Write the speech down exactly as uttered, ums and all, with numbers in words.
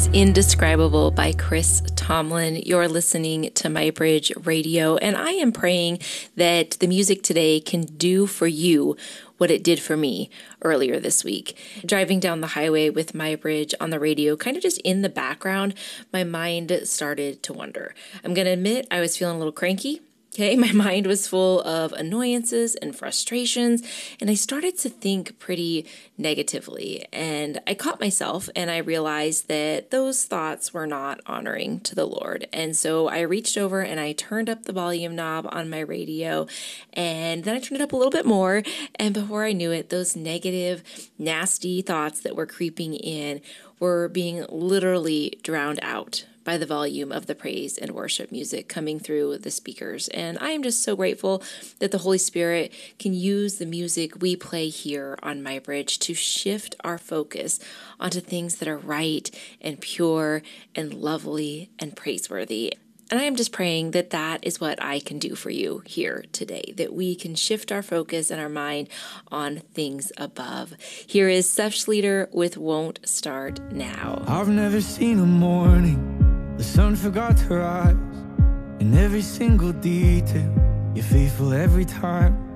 Indescribable by Chris Tomlin. You're listening to My Bridge Radio, and I am praying that the music today can do for you what it did for me earlier this week. Driving down the highway with My Bridge on the radio, kind of just in the background, my mind started to wander. I'm going to admit I was feeling a little cranky. Okay, my mind was full of annoyances and frustrations, and I started to think pretty negatively. And I caught myself, and I realized that those thoughts were not honoring to the Lord. And so I reached over and I turned up the volume knob on my radio, and then I turned it up a little bit more. And before I knew it, those negative, nasty thoughts that were creeping in were being literally drowned out by the volume of the praise and worship music coming through the speakers. And I am just so grateful that the Holy Spirit can use the music we play here on My Bridge to shift our focus onto things that are right and pure and lovely and praiseworthy. And I am just praying that that is what I can do for you here today, that we can shift our focus and our mind on things above. Here is Seth Schleter with Won't Start Now. I've never seen a morning the sun forgot to rise. In every single detail, you're faithful every time.